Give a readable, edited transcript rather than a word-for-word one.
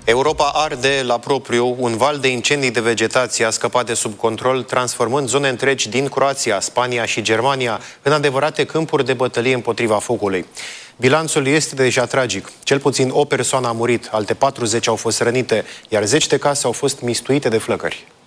Europa arde la propriu. Un val de incendii de vegetație a scăpat de sub control, transformând zone întregi din Croația, Spania și Germania în adevărate câmpuri de bătălie împotriva focului. Bilanțul este deja tragic. Cel puțin o persoană a murit, alte 40 au fost rănite, iar 10 de case au fost mistuite de flăcări.